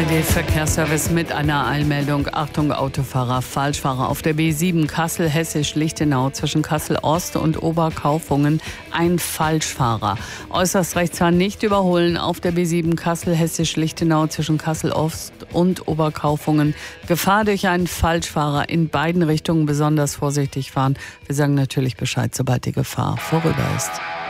ARD-Verkehrsservice mit einer Eilmeldung. Achtung, Autofahrer, Falschfahrer auf der B7 Kassel-Hessisch-Lichtenau zwischen Kassel-Ost und Oberkaufungen. Ein Falschfahrer. Äußerst rechts fahren nicht überholen auf der B7 Kassel-Hessisch-Lichtenau zwischen Kassel-Ost und Oberkaufungen. Gefahr durch einen Falschfahrer in beiden Richtungen, besonders vorsichtig fahren. Wir sagen natürlich Bescheid, sobald die Gefahr vorüber ist.